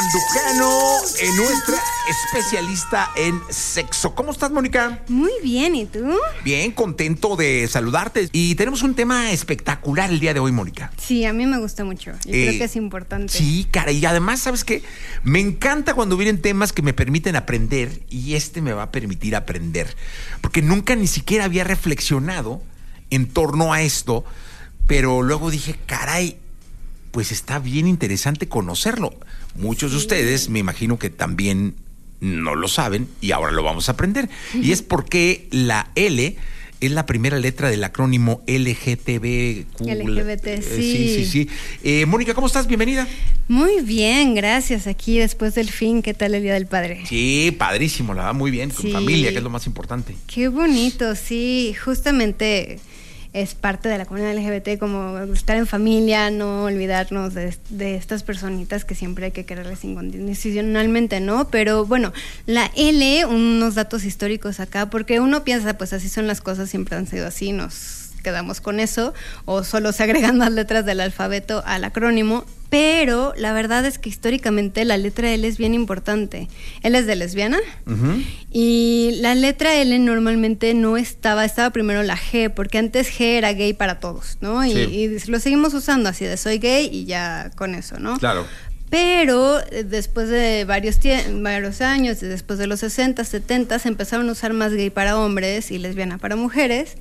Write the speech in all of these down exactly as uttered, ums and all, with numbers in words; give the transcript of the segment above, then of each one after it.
Mandujano, en nuestra especialista en sexo. ¿Cómo estás, Mónica? Muy bien, ¿y tú? Bien, contento de saludarte. Y tenemos un tema espectacular el día de hoy, Mónica. Sí, a mí me gusta mucho. Y eh, creo que es importante. Sí, cara, y además, ¿sabes qué? Me encanta cuando vienen temas que me permiten aprender, y este me va a permitir aprender. Porque nunca ni siquiera había reflexionado en torno a esto, pero luego dije, caray, pues está bien interesante conocerlo. Muchos sí. de ustedes me imagino que también no lo saben y ahora lo vamos a aprender. Y es porque la L es la primera letra del acrónimo L G T B Q. L G B T, eh, sí. Sí, sí, sí. Eh, Mónica, ¿cómo estás? Bienvenida. Muy bien, gracias. Aquí después del fin, ¿qué tal el Día del Padre? Sí, padrísimo, la verdad, muy bien. Con sí. familia, que es lo más importante. Qué bonito, sí. Justamente es parte de la comunidad L G B T, como estar en familia, no olvidarnos de, de estas personitas que siempre hay que quererles incondicionalmente, ¿no? Pero bueno, la L, unos datos históricos acá, porque uno piensa, pues así son las cosas, siempre han sido así, nos quedamos con eso, o solo se agregan más letras del alfabeto al acrónimo, pero la verdad es que históricamente la letra L es bien importante. L es de lesbiana, uh-huh. y la letra L normalmente no estaba, estaba primero la G, porque antes G era gay para todos, ¿no? Y, sí. y lo seguimos usando así de soy gay y ya con eso, ¿no? Claro. Pero después de varios, varios años, después de los sesenta, setenta, se empezaron a usar más gay para hombres y lesbiana para mujeres.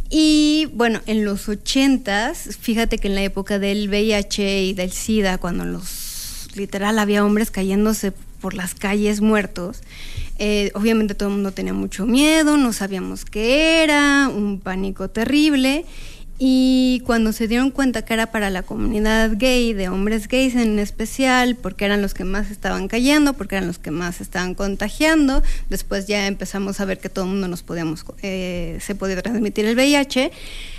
Y bueno, en los ochentas, fíjate que en la época del V I H y del SIDA, cuando los literal había hombres cayéndose por las calles muertos, eh, obviamente todo el mundo tenía mucho miedo, no sabíamos qué era, un pánico terrible. Y cuando se dieron cuenta que era para la comunidad gay, de hombres gays en especial, porque eran los que más estaban cayendo, porque eran los que más estaban contagiando, después ya empezamos a ver que todo el mundo nos podíamos, eh, se podía transmitir el V I H,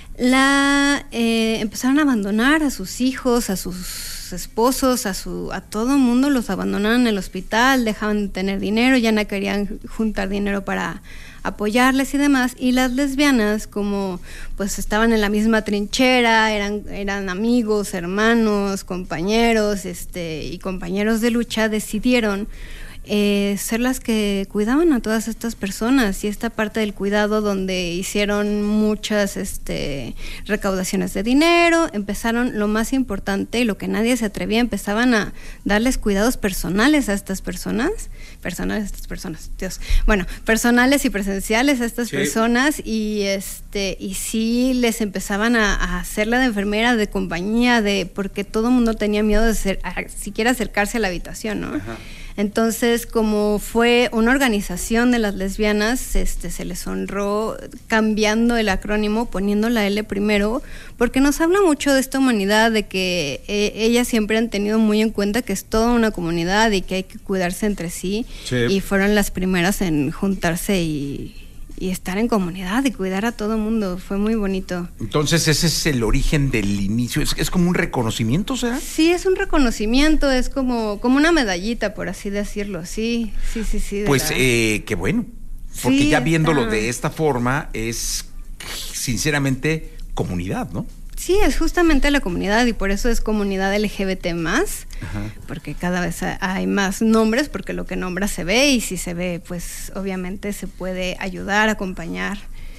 la, eh, empezaron a abandonar a sus hijos, a sus esposos, a su a todo el mundo, los abandonaron en el hospital, dejaban de tener dinero, ya no querían juntar dinero para apoyarles y demás, y las lesbianas, como pues estaban en la misma trinchera, eran, eran amigos, hermanos, compañeros, este, y compañeros de lucha, decidieron eh, ser las que cuidaban a todas estas personas, y esta parte del cuidado donde hicieron muchas este, recaudaciones de dinero, empezaron lo más importante y lo que nadie se atrevía, empezaban a darles cuidados personales a estas personas, personales a estas personas, Dios, bueno, personales y presenciales a estas sí. personas, y este, y sí les empezaban a, a hacerla de enfermera, de compañía, de, porque todo el mundo tenía miedo de ser, a, siquiera acercarse a la habitación, ¿no? Ajá. Entonces, como fue una organización de las lesbianas, este, se les honró cambiando el acrónimo, poniendo la L primero, porque nos habla mucho de esta humanidad, de que eh, ellas siempre han tenido muy en cuenta que es toda una comunidad y que hay que cuidarse entre sí, sí. y fueron las primeras en juntarse y... y estar en comunidad y cuidar a todo el mundo, fue muy bonito. Entonces ese es el origen del inicio, ¿es, es como un reconocimiento, será? Sí, es un reconocimiento, es como, como una medallita, por así decirlo, sí, sí, sí, sí. Pues la... eh, qué bueno, porque sí, ya viéndolo está. De esta forma es sinceramente comunidad, ¿no? Sí, es justamente la comunidad, y por eso es comunidad L G B T más, ajá. porque cada vez hay más nombres, porque lo que nombra se ve, y si se ve, pues obviamente se puede ayudar, acompañar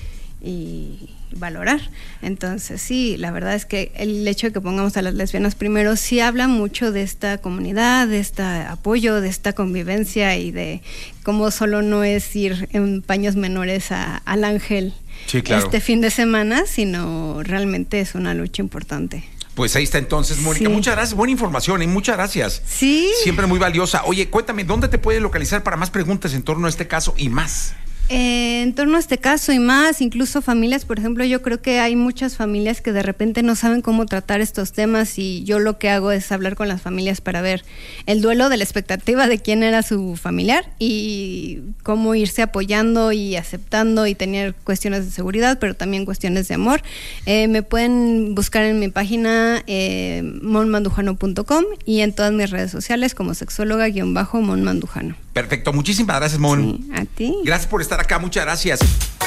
y valorar. Entonces sí, la verdad es que el hecho de que pongamos a las lesbianas primero sí habla mucho de esta comunidad, de este apoyo, de esta convivencia, y de cómo solo no es ir en paños menores a, al ángel. Sí, claro. Este fin de semana, sino realmente es una lucha importante. Pues ahí está entonces, Mónica. Sí. Muchas gracias, buena información y muchas gracias. Sí. Siempre muy valiosa. Oye, cuéntame, ¿dónde te puedes localizar para más preguntas en torno a este caso y más? Eh, en torno a este caso y más, incluso familias, por ejemplo, yo creo que hay muchas familias que de repente no saben cómo tratar estos temas, y yo lo que hago es hablar con las familias para ver el duelo de la expectativa de quién era su familiar y cómo irse apoyando y aceptando, y tener cuestiones de seguridad, pero también cuestiones de amor. Eh, me pueden buscar en mi página eh, mon mandujano punto com y en todas mis redes sociales como sexóloga-mon mandujano. Perfecto, muchísimas gracias, Mon. Sí, a ti. Gracias por estar acá, muchas gracias.